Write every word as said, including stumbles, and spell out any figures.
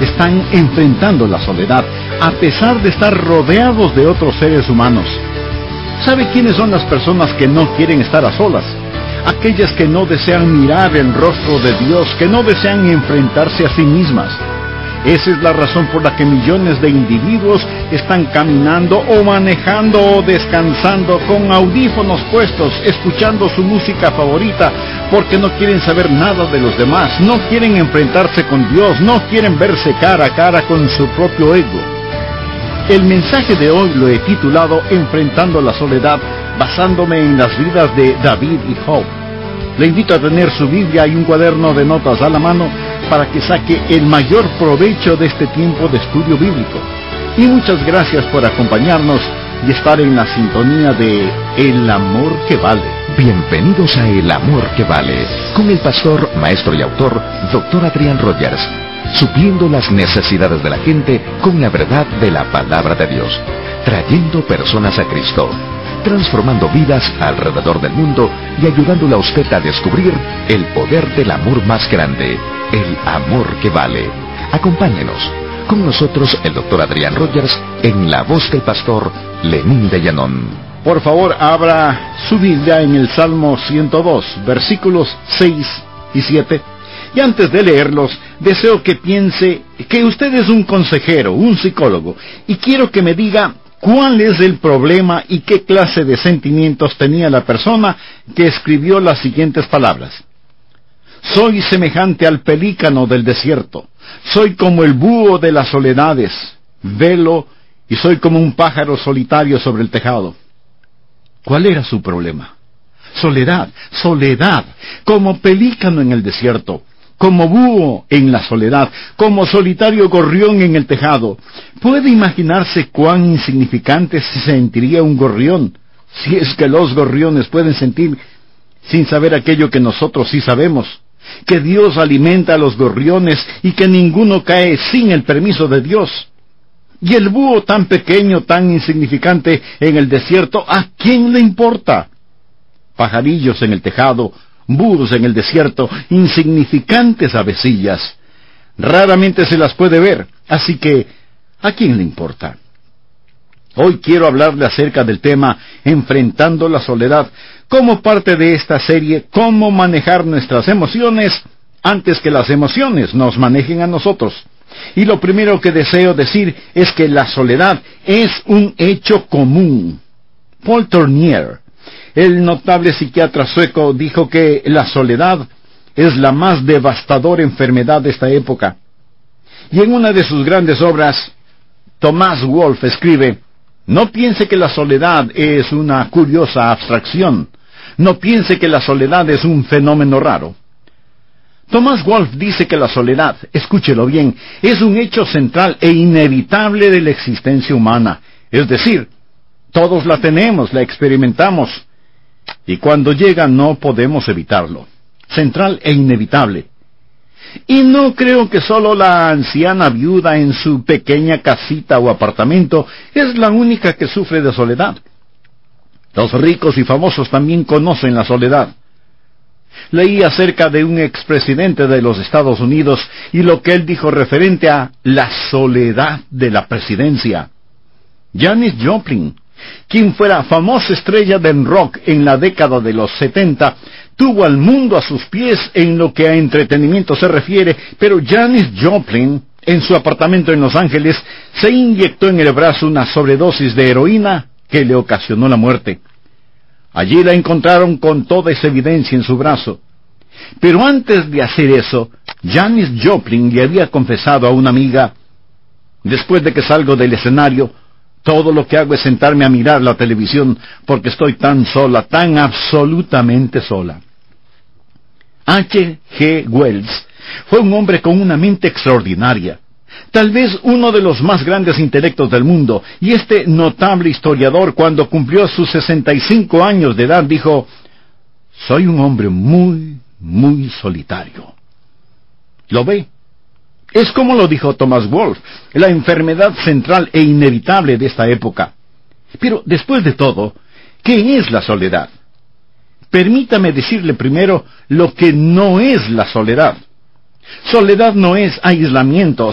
están enfrentando la soledad, a pesar de estar rodeados de otros seres humanos. ¿Sabe quiénes son las personas que no quieren estar a solas? Aquellas que no desean mirar el rostro de Dios, que no desean enfrentarse a sí mismas. Esa es la razón por la que millones de individuos están caminando o manejando o descansando con audífonos puestos, escuchando su música favorita, porque no quieren saber nada de los demás, no quieren enfrentarse con Dios, no quieren verse cara a cara con su propio ego. El mensaje de hoy lo he titulado Enfrentando la soledad, basándome en las vidas de David y Job. Le invito a tener su Biblia y un cuaderno de notas a la mano para que saque el mayor provecho de este tiempo de estudio bíblico. Y muchas gracias por acompañarnos y estar en la sintonía de El Amor que Vale. Bienvenidos a El Amor que Vale, con el pastor, maestro y autor, doctor Adrián Rogers, supliendo las necesidades de la gente con la verdad de la palabra de Dios, trayendo personas a Cristo, transformando vidas alrededor del mundo y ayudándole a usted a descubrir el poder del amor más grande, el amor que vale. Acompáñenos. Con nosotros el doctor Adrián Rogers en la voz del pastor Lenín de Llanón. Por favor, abra su Biblia en el Salmo ciento dos, versículos seis y siete. Y antes de leerlos, deseo que piense que usted es un consejero, un psicólogo, y quiero que me diga ¿cuál es el problema y qué clase de sentimientos tenía la persona que escribió las siguientes palabras? Soy semejante al pelícano del desierto, soy como el búho de las soledades, velo y soy como un pájaro solitario sobre el tejado. ¿Cuál era su problema? Soledad, soledad, como pelícano en el desierto, como búho en la soledad, como solitario gorrión en el tejado. ¿Puede imaginarse cuán insignificante se sentiría un gorrión, si es que los gorriones pueden sentir sin saber aquello que nosotros sí sabemos? Que Dios alimenta a los gorriones y que ninguno cae sin el permiso de Dios. Y el búho tan pequeño, tan insignificante en el desierto, ¿a quién le importa? Pajarillos en el tejado, búhos en el desierto, insignificantes avecillas. Raramente se las puede ver, así que, ¿a quién le importa? Hoy quiero hablarle acerca del tema Enfrentando la soledad, como parte de esta serie, cómo manejar nuestras emociones antes que las emociones nos manejen a nosotros. Y lo primero que deseo decir es que la soledad es un hecho común. Paul Tournier, el notable psiquiatra sueco, dijo que la soledad es la más devastadora enfermedad de esta época. Y en una de sus grandes obras, Thomas Wolfe escribe: no piense que la soledad es una curiosa abstracción. No piense que la soledad es un fenómeno raro. Thomas Wolfe dice que la soledad, escúchelo bien, es un hecho central e inevitable de la existencia humana. Es decir, todos la tenemos, la experimentamos, y cuando llega no podemos evitarlo. Central e inevitable. Y no creo que solo la anciana viuda en su pequeña casita o apartamento es la única que sufre de soledad. Los ricos y famosos también conocen la soledad. Leí acerca de un expresidente de los Estados Unidos y lo que él dijo referente a la soledad de la presidencia. Janis Joplin, quien fuera famosa estrella del rock en la década de los setenta, tuvo al mundo a sus pies en lo que a entretenimiento se refiere, pero Janis Joplin, en su apartamento en Los Ángeles, se inyectó en el brazo una sobredosis de heroína que le ocasionó la muerte. Allí la encontraron con toda esa evidencia en su brazo. Pero antes de hacer eso, Janis Joplin le había confesado a una amiga: después de que salgo del escenario, todo lo que hago es sentarme a mirar la televisión, porque estoy tan sola, tan absolutamente sola. H G Wells fue un hombre con una mente extraordinaria, tal vez uno de los más grandes intelectos del mundo, y este notable historiador, cuando cumplió sus sesenta y cinco años de edad, dijo: soy un hombre muy, muy solitario. ¿Lo ve? Es como lo dijo Thomas Wolfe, la enfermedad central e inevitable de esta época. Pero, después de todo, ¿qué es la soledad? Permítame decirle primero lo que no es la soledad. Soledad no es aislamiento,